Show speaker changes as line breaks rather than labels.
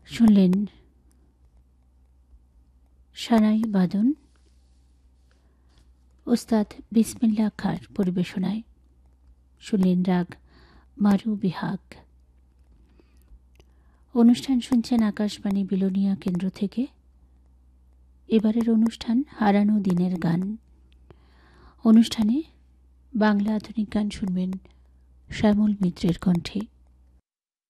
শুনলেন সানাই বাদন ওস্তাদ বিসমিল্লাহ খাঁর পরিবেশনায়। শুনলেন রাগ মারু বিহাগ। অনুষ্ঠান শুনছেন আকাশবাণী বিলোনিয়া কেন্দ্র থেকে। এবারের অনুষ্ঠান হারানো দিনের গান। অনুষ্ঠানে বাংলা আধুনিক গান শুনবেন শ্যামল মিত্রের কণ্ঠে।